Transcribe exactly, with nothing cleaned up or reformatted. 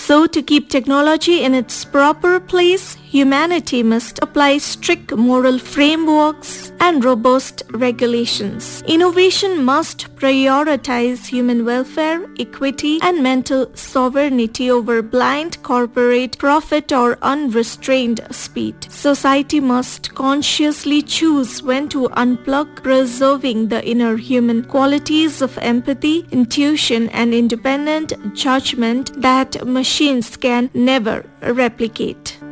So, to keep technology in its proper place, humanity must apply strict moral frameworks and robust regulations. Innovation must prioritize human welfare, equity, and mental sovereignty over blind corporate profit or unrestrained speed. Society must consciously choose when to unplug, preserving the inner human qualities of empathy, intuition, and independent judgment that machines can never replicate.